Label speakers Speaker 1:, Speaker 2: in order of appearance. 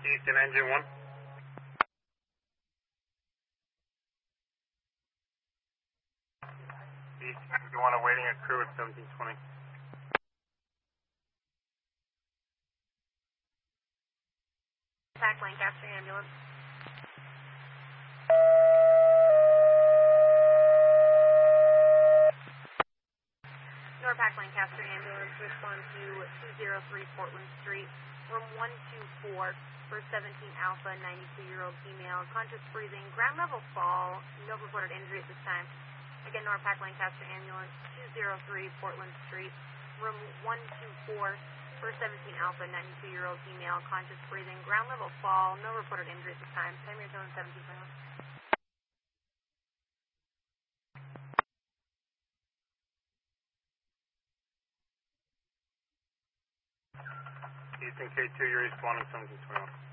Speaker 1: Houston, engine 1. Houston, engine 1 awaiting a crew at 1720.
Speaker 2: Pack Lancaster ambulance. Norpac Lancaster ambulance, respond to 203 Portland Street, room 124 for 17 Alpha, 92-year-old female, conscious breathing, ground level fall, no reported injury at this time. Again, Norpac Lancaster ambulance, 203 Portland Street, room 124 for 17 Alpha, 92-year-old female, conscious breathing, ground level fall, no reported injury at this time. Time your zone 1721.
Speaker 1: Houston K2, you're responding 1721.